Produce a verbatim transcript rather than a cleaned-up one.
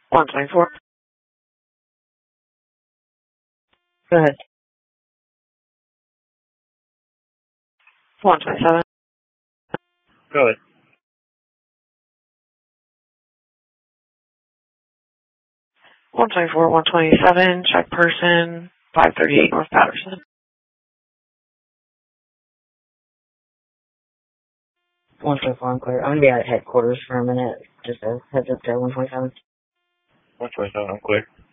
one twenty-four. Go ahead. one twenty-seven. Go ahead. one twenty-four, one twenty-seven, check person, five thirty-eight North Patterson. one twenty-four, I'm clear. I'm going to be at headquarters for a minute. Just a heads up there, one twenty-seven. one twenty-seven, I'm clear.